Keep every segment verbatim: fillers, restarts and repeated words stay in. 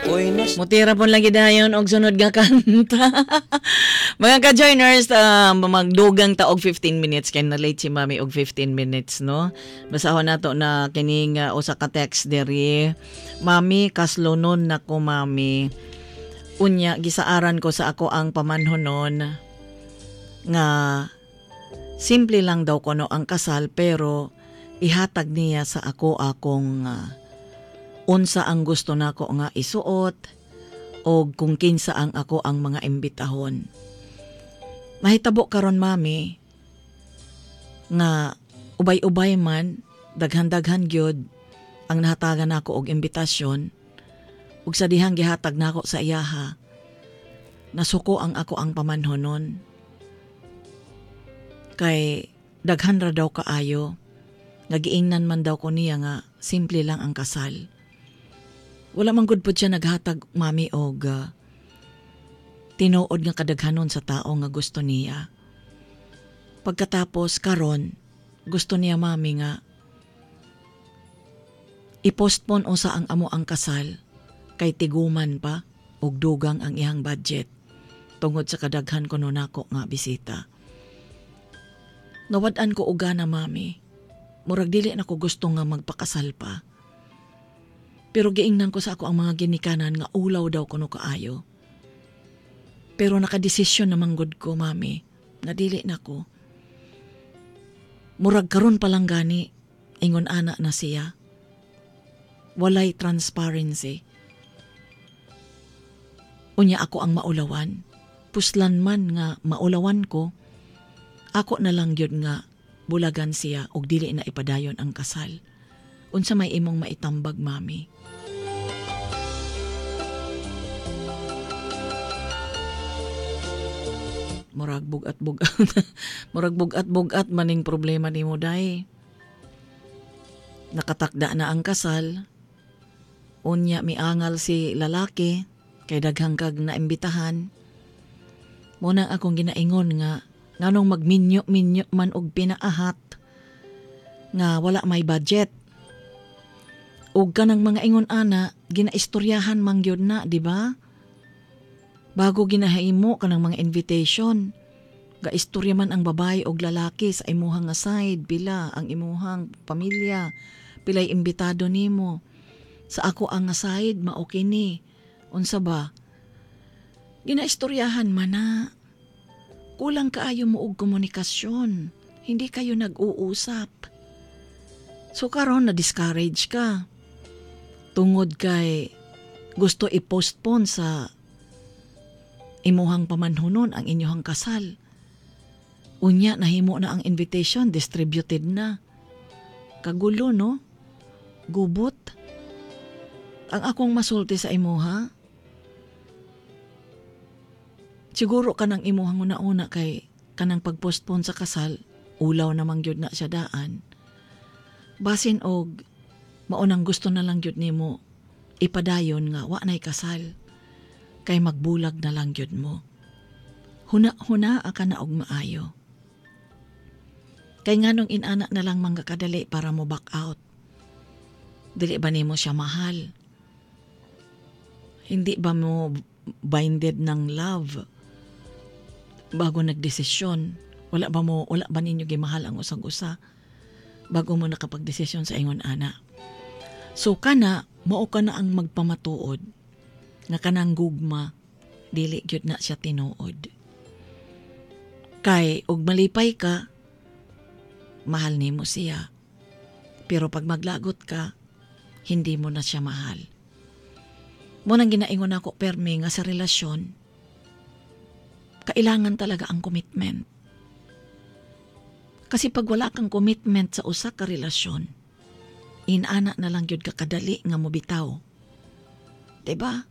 Uy, nas... Mutira pon lagi dayon og sunod nga kanta. Mga ka-joiners, uh, magdugang ta og fifteen minutes kay na late si Mami og fifteen minutes, no? Basahon nato na kining uh, usa ka text diri. Mami, kaslonon nako Mami. Unya gisaaran ko sa ako ang pamanhonon nga simple lang daw kuno ang kasal pero ihatag niya sa ako akong uh, unsa ang gusto nako nga isuot o kung kinsa ang ako ang mga imbitahon. Mahitabo karon Mami nga ubay-ubay man daghan-daghan gyud ang nahatagan nako og imbitasyon ug sa dihang gihatag nako sa iyaha nasuko ang ako ang pamanhonon kay daghan ra daw kaayo nagiingnan man daw ko niya nga simple lang ang kasal. Wala man gud pud siya naghatag Mami og uh, tinuod nga kadaghanon sa tao nga gusto niya. Pagkatapos karon gusto niya Mami nga i-postpone usa ang amo ang kasal kay tiguman pa og dugang ang iyang budget tungod sa kadaghan kuno nako nga bisita. Nawad-an ko uga na Mami. Murag dili na ko gusto nga magpakasal pa. Pero giingnan ko sa ako ang mga ginikanan nga ulaw daw kuno kaayo. Pero nakadesisyon naman gud ko Mami nga dili na ko. Murag karon pa lang gani ingon ana na siya. Walay transparency. Unya ako ang maulawan. Puslan man nga maulawan ko, ako na lang yun nga bulagan siya og dili na ipadayon ang kasal. Unsa may imong maitambag Mami? Murag bugat-bugat. Murag bugat-bugat maning problema nimo day. Nakatakda na ang kasal. Unya miangal si lalaki kay daghang kag naimbitahan. Muna akong ginaingon nga nganong magminyo-minyo man og pinaahat nga wala may budget. Og kanang mga ingon ana ginaistoryahan man gyud na, di ba? Bago ginahimo kanang mga invitation, gaistorya man ang babae og lalaki sa imuhang nga side, pila ang imuhang pamilya, pilay imbitado nimo. Sa ako ang nga side, mao kini. Unsa ba? Ginaistoryahan man na. Kulang kaayo mo og komunikasyon. Hindi kayo nag-uusap. So karon na discourage ka. Tungod kay gusto i-postpone sa imuhang pamanhunon ang inyong kasal. Unya nahimo na ang invitation, distributed na. Kagulo no? Gubot. Ang akong masulti sa imuha, siguro kanang imuhang una-una kay kanang pag-postpone sa kasal, ulaw namang gyud na siya daan. Basin og maunang gusto na lang gyud nimo ipadayon nga wa nay kasal. Kay magbulag na lang gyud mo. Huna-huna ka na og maayo. Kay nganong inana na lang mangga kadali para mo back out. Dili ba nimo siya mahal? Hindi ba mo binded ng love? Bago nagdesisyon, wala ba mo wala ba ninyo gimahal ang usag-usa bago mo nakapagdesisyon sa ingon ana? So kana mao ka na ang magpamatuod nga kanang gugma dili gyud na siya tinuod. Kay og malipay ka mahal nimo siya. Pero pag maglagot ka hindi mo na siya mahal. Mo nang ginaingon ako permi nga sa relasyon kailangan talaga ang commitment. Kasi pag wala kang commitment sa usa ka relasyon, inana na lang gyud ka kadali nga mobitaw. Diba?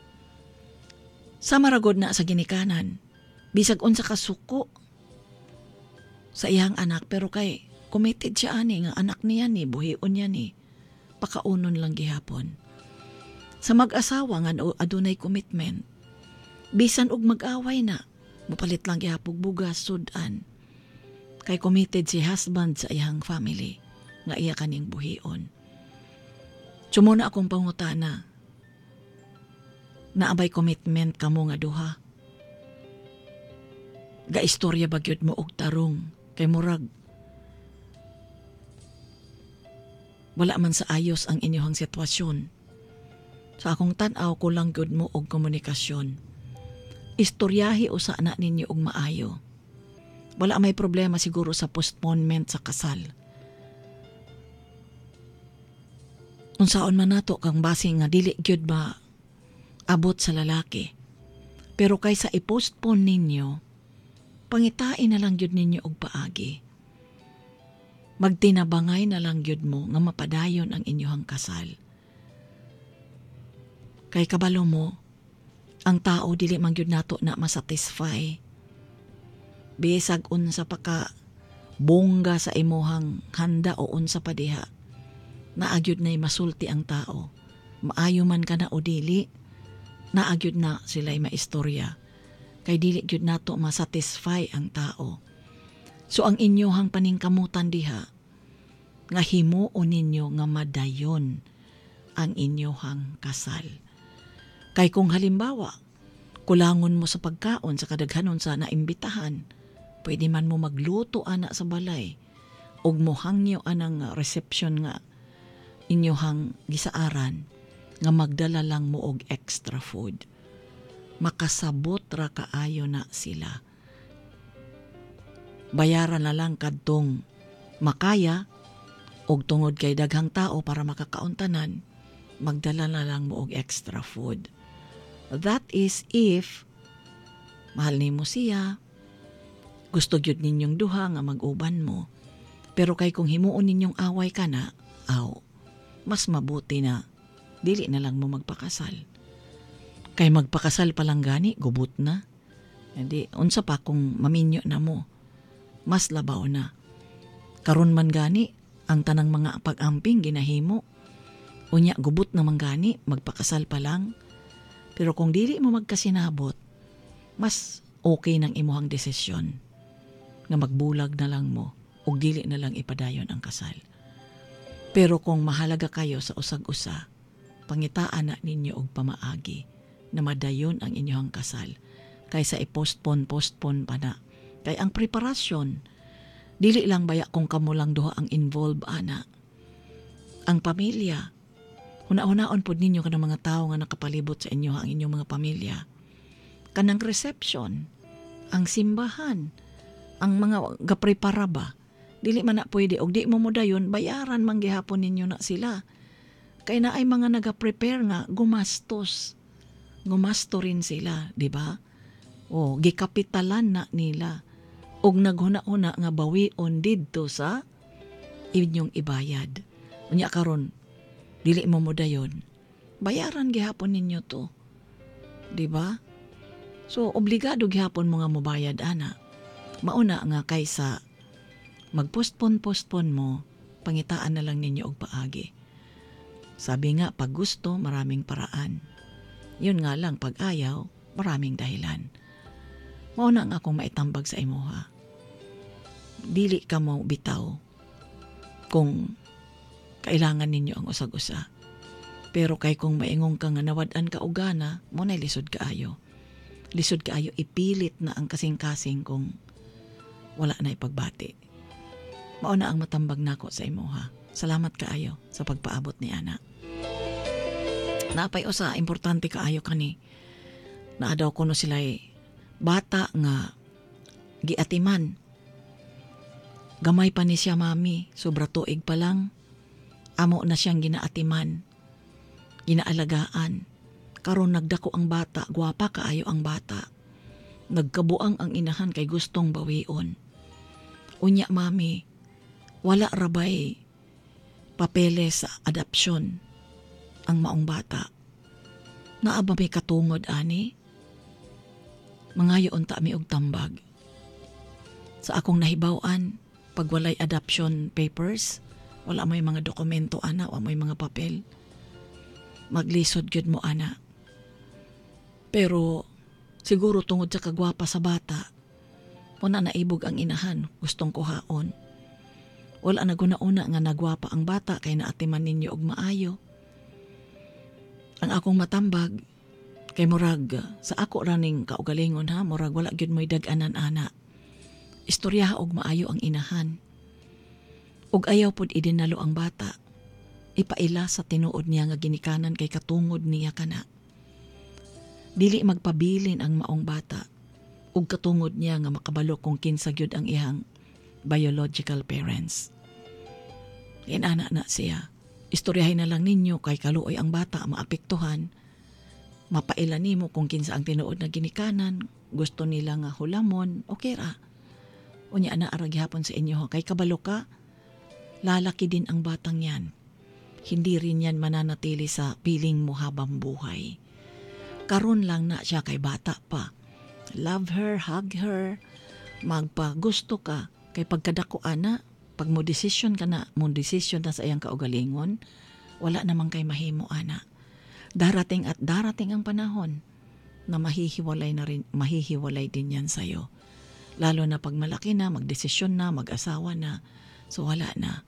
Sa maragod na sa ginikanan, bisag unsa ka suko sa iyang anak pero kay committed siya ani nga anak niya ni buhion niya ni pakaunon lang gihapon. Sa mag-asawa nga adunay commitment, bisan og mag-away na, mupalit lang gihapog bugas sudan. Kay committed si husband sa iyang family nga iya kaning buhion. Sumuna akong pangutana. Naabay commitment kamo nga duha. Ga istorya ba gyud mo og tarong kay murag wala man sa ayos ang inyong sitwasyon. Sa akong tan-aw ko lang gyud mo og komunikasyon. Istoryahi usa na ninyo og maayo. Wala may problema siguro sa postponement sa kasal. Unsaon man nato kang base nga dili gyud ba abot sa lalaki. Pero kaysa i-postpone ninyo, pangitain na lang gyud ninyo og paagi. Magtinabangay na lang gyud mo nga mapadayon ang inyong kasal. Kay kabalo mo, ang tao dili man gyud nato na masatisfy. Bisag unsa pa ka bongga sa imuhang handa o unsa pa diha. Naagyud na'y masulti ang tao. Maayo man ka na o dili, naagyud na sila'y maistorya. Kay dili gyud nato masatisfy ang tao. So ang inyohang paningkamutan diha, nga himuon ninyo nga madayon ang inyohang kasal. Kay kung halimbawa, kulangon mo sa pagkaon sa kadaghanon sa naimbitahan, pwede man mo magluto ana sa balay, og mohangyo anang reception nga inyohang gisaaran, nga magdala lang mo og extra food. Makasabot ra kaayo na sila. Bayaran na lang kadtong makaya og tungod kay daghang tao para makakauntanan, magdala na lang mo og extra food. That is if mahal nimo siya, gusto gyud ninyong duha nga mag-uban mo. Pero kay kung himuon ninyong away ka na, aw, mas mabuti na dili na lang mo magpakasal. Kay magpakasal pa lang gani, gubot na. Hindi, unsa pa kung maminyo na mo, mas labaw na. Karon man gani, ang tanang mga pag-amping ginahimo. Unya, gubot naman gani, magpakasal pa lang. Pero kung dili mo magkasinabot, mas okay nang imuhang desisyon nga magbulag na lang mo o dili na lang ipadayon ang kasal. Pero kung mahalaga kayo sa usag-usa, pangitaan na ninyo og pamaagi na madayon ang inyong kasal kaysa i-postpone-postpone pa na. Kay ang preparasyon, dili lang baya kung kamo lang duha ang involved ana. Ang pamilya, huna-hunaon pod ninyo kanang mga tao nga nakapalibot sa inyo ang inyong mga pamilya. Kanang reception, ang simbahan, ang mga gaprepara ba, dili man na pwede og di mo modayon, bayaran man gihapon ninyo na sila. Kay na ay mga naga-prepare nga gumastos. Gumasto rin sila, di ba? O gikapitalan na nila og naghuna-una nga bawion didto sa inyong ibayad. Unya karon dili mo modayon, bayaran gihapon ninyo to. Di ba? So obligado gihapon mo nga mobayad ana. Mauna nga kaysa magpostpone-postpone mo, pangitaan na lang ninyo og paagi. Sabi nga, pag gusto, maraming paraan. Yun nga lang, pag ayaw, maraming dahilan. Mauna nga akong maitambag sa imuha. Dili ka mo bitaw kung kailangan ninyo ang usag-usa. Pero kay kung maingong ka nga nawad-an ka o gana, mo na lisod kaayo. Lisod kaayo, ipilit na ang kasing-kasing kung wala na ipagbati. Mauna ang matambag nako sa imuha. Salamat kaayo sa pagpaabot ni Ana. Napay usa, importante kaayo kani. Naadaw ko no sila'y bata nga giatiman. Gamay pa ni siya mami, sobra tuig pa lang. Amo na siyang ginaatiman, ginaalagaan. Karon nagdako ang bata, gwapa kaayo ang bata. Nagkabuang ang inahan kay gustong bawion. Unya mami, wala rabay papeles sa adopsyon ang maong bata. Naaba may katungod ani? Mangayoon ta mi og tambag. Sa akong nahibaw-an, pag walay adoption papers, wala may mga dokumento ana, wala may mga papel. Maglisod gyud mo ana. Pero siguro tungod sa kagwapa sa bata, una naibog ang inahan, gustong kuhaon. Wala na guna-una nga nagwapa ang bata kay naatiman ninyo og maayo. Ang akong matambag, Kay murag sa ako raning kaugalingon ha, murag wala gyud mo'y dag-anan ana. Istorya og maayo ang inahan. Ug ayaw pod idinalo ang bata. Ipaila sa tinuod niya nga ginikanan kay katungod niya kana. Dili magpabilin ang maong bata ug katungod niya nga makabalo kung kinsa gyud ang iyang biological parents. Inana na siya. Istoryahin na lang ninyo kay kaluoy ang bata maapektuhan. Mapaila nimo kung kinsa ang tinuod na ginikanan, gusto nila nga hulamon, okay ra. Unya na arag hapon sa inyo kay kabalo ka. Lalaki din ang batang yan. Hindi rin yan mananatili sa piling mo habang buhay. Karon lang na siya kay bata pa. Love her, hug her, magpagusto ka. Kay pagkadako ana, pag mo desisyon ka na, mo desisyon na sa iyang kaugalingon, wala namang kay mahimo ana. Darating at darating ang panahon na mahihiwalay na rin, mahihiwalay din yan sa'yo. Lalo na pag malaki na, magdesisyon na, mag-asawa na, so wala na.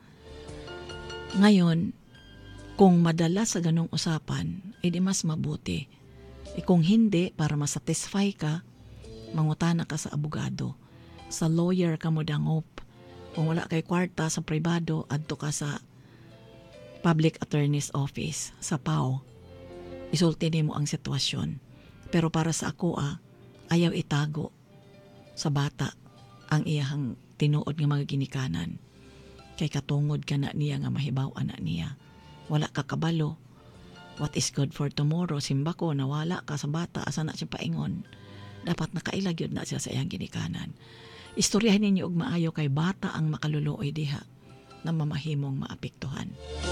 Ngayon, kung madala sa ganong usapan, edi mas mabuti. E kung hindi, para masatisfy ka, mangutana ka sa abogado. Sa lawyer ka mo dangop. Kung wala kay kwarta sa pribado, adto ka sa Public Attorney's Office, sa P A O. Isulti mo ang sitwasyon. Pero para sa ako ah, ayaw itago sa bata ang iyahang tinuod nga mga ginikanan. Kay katungod ka na niya nga mahibaw na niya. Wala ka kabalo. What is good for tomorrow? Simba ko, nawala ka sa bata, asa na siya paingon. Dapat nakailag yun na siya sa iyang ginikanan. Istoryahin ninyo og maayo kay bata ang makaluluoy diha na mamahimong maapektuhan.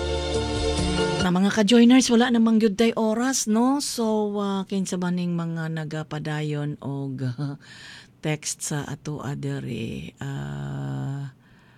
Na mga ka-joiners, wala namang gyud tay oras, no? So, uh, kinsa baning mga nagapadayon og uh, text sa ato adere uh,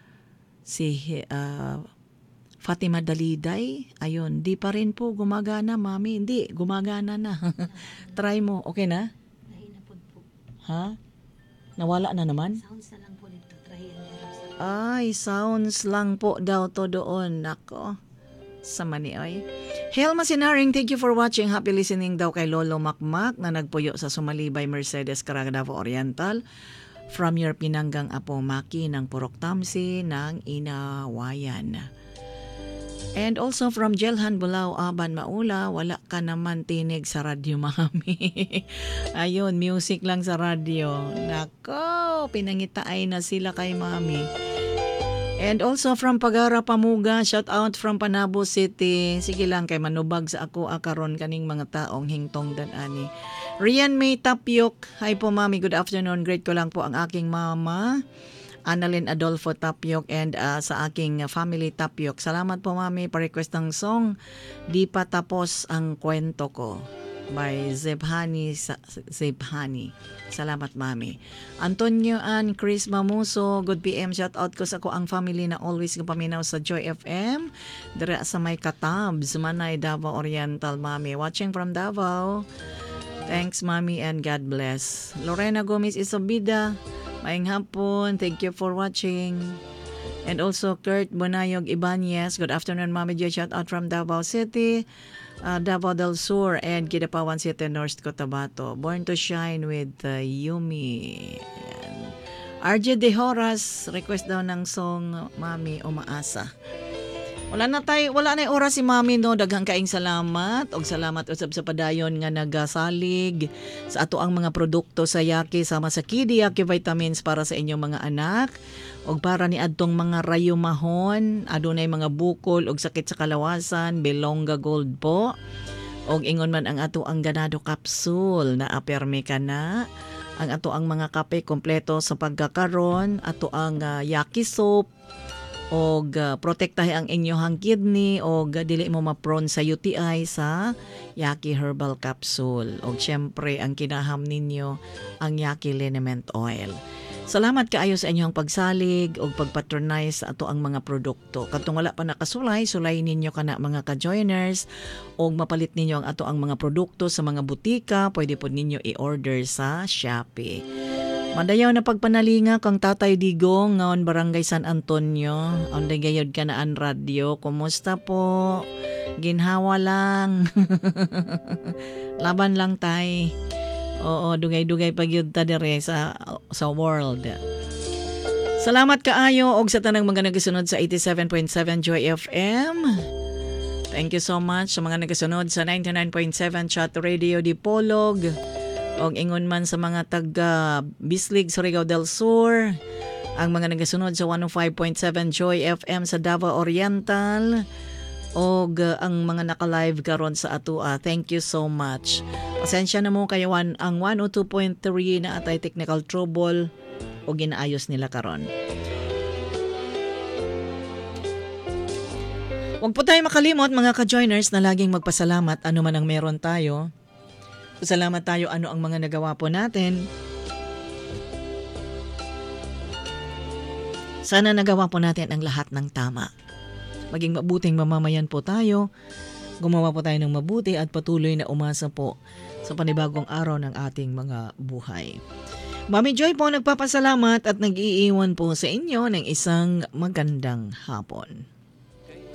si uh, Fatima Daliday, ayun, di pa rin po gumagana, mami. Hindi, gumagana na. Try mo, okay na? Nahinapod po. Ha? Nawala na naman? Sounds na lang po dito. Try and error. Ay, sounds lang po daw to doon. Nako. Sa manioy. Helma Sinaring, thank you for watching. Happy listening daw kay Lolo Makmak na nagpuyo sa Sumalibay Mercedes, Caraga Oriental. From your pinanggang Apo Maki ng Purok Tamsi ng Inawayan. And also from Jelhan Bulao, Aban Maula, wala ka naman tinig sa radyo, mami. Ayun, music lang sa radyo. Nako, pinangitaay na sila kay mami. And also from Pagara Pamuga, shout out from Panabo City. Sige lang kay manubag sa ako akaron kaning mga taong hingtong dan ani. Rian May Tapyok, hi po mami, good afternoon. Great ko lang po ang aking mama. Annalyn Adolfo Tapyok and uh, sa aking family Tapyok. Salamat po mami, pa-request ng song Di Pa Tapos Ang Kwento Ko by Zebhani Zebhani. Salamat mami. Antonio Ann Chris Mamuso, good P M, shout out ko sa ko ang family na always paminaw sa Joy F M. Dira sa may Katabs, Manay, Davao Oriental mami. Watching from Davao. Thanks mami and God bless. Lorena Gomez Isobida, maayong hapon. Thank you for watching. And also Kurt Bonayog Ibanez. Good afternoon, Mami Joy. Shout out from Davao City, uh, Davao del Sur, and Kidapawan City, North Cotabato. Born to Shine with uh, Yumi. And R J De Horas, request daw ng song Mami Umaasa. Wala na tayo, wala na yung oras si Mami, no? Daghang kaing salamat. Og salamat usab sa padayon nga nagasalig sa ato ang mga produkto sa Yaki sama sa Kidi Yaki Vitamins para sa inyong mga anak. Og para ni adtong mga rayumahon, adunay mga bukol og sakit sa kalawasan, Belonga Gold po. Og ingon man ang ato ang ganado capsule na aperme ka na. Ang ato ang mga kape kompleto sa pagkakaron, ato ang uh, Yaki soap, og uh, protektahe ang inyong kidney og uh, dili mo ma-prone sa U T I sa Yaki Herbal Capsule. Og syempre ang kinaham ninyo ang Yaki Liniment Oil. Salamat kaayo sa inyong pagsalig og pagpatronize sa ato ang mga produkto. Katong wala pa nakasulay, sulay ninyo kana mga ka-joiners og mapalit ninyo ang ato ang mga produkto sa mga butika, pwede po ninyo i-order sa Shopee. Madayaw na pagpanalinga kang Tatay Digong ngaon Barangay San Antonio. Onday gayod ka na an radyo. Kumusta po? Ginhawa lang. Laban lang tay. Oo, dugay-dugay pag yun ta dire sa sa world. Salamat kaayo og sa tanang mga nagasunod sa eighty-seven point seven Joy F M. Thank you so much sa mga nagasunod sa ninety-nine point seven Chat Radio Dipolog. Og ingon man sa mga taga Bislig, Surigao del Sur. Ang mga nagasunod sa one oh five point seven Joy F M sa Davao Oriental. Og uh, ang mga naka-live karon sa atua. Thank you so much. Pasensya na mo kayo an- ang one oh two point three na atay technical trouble o ginaayos nila karon. Huwag po tayo makalimot mga ka-joiners na laging magpasalamat ano man ang meron tayo. Pasalamat tayo ano ang mga nagawa po natin. Sana nagawa po natin ang lahat ng tama. Maging mabuting mamamayan po tayo. Gumawa po tayo ng mabuti at patuloy na umasa po sa panibagong araw ng ating mga buhay. Mami Joy po nagpapasalamat at nag-iiwan po sa inyo ng isang magandang hapon.